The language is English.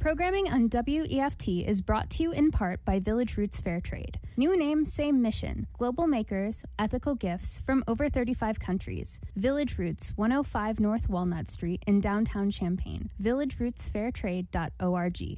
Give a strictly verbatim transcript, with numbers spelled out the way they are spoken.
Programming on W E F T is brought to you in part by Village Roots Fair Trade. New name, same mission. Global makers, ethical gifts from over thirty-five countries. Village Roots, one oh five North Walnut Street in downtown Champaign. village roots fair trade dot org.